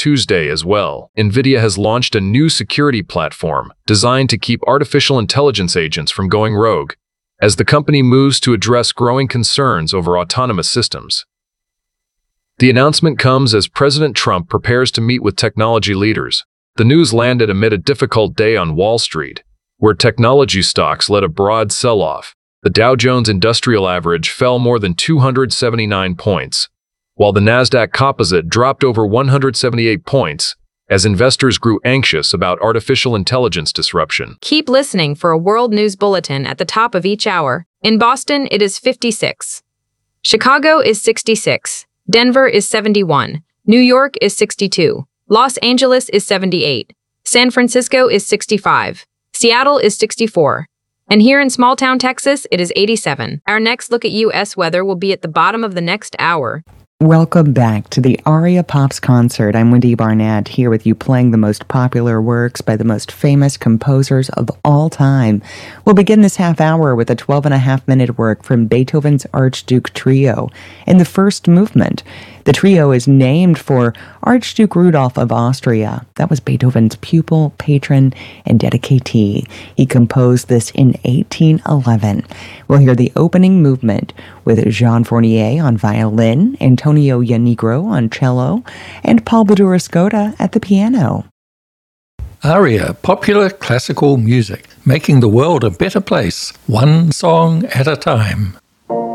Tuesday as well. NVIDIA has launched a new security platform designed to keep artificial intelligence agents from going rogue, as the company moves to address growing concerns over autonomous systems. The announcement comes as President Trump prepares to meet with technology leaders. The news landed amid a difficult day on Wall Street, where technology stocks led a broad sell-off. The Dow Jones Industrial Average fell more than 279 points, while the Nasdaq Composite dropped over 178 points, as investors grew anxious about artificial intelligence disruption. Keep listening for a world news bulletin at the top of each hour. In Boston, it is 56. Chicago is 66. Denver is 71. New York is 62. Los Angeles is 78. San Francisco is 65. Seattle is 64. And here in small-town Texas, it is 87. Our next look at U.S. weather will be at the bottom of the next hour. Welcome back to the Aria Pops concert. I'm Wendy Barnett, here with you playing the most popular works by the most famous composers of all time. We'll begin this half hour with a 12.5-minute work from Beethoven's Archduke Trio in the first movement. The trio is named for Archduke Rudolph of Austria. That was Beethoven's pupil, patron, and dedicatee. He composed this in 1811. We'll hear the opening movement with Jean Fournier on violin, Antonio Ianigro on cello, and Paul Badura-Skoda at the piano. Aria, popular classical music, making the world a better place, one song at a time.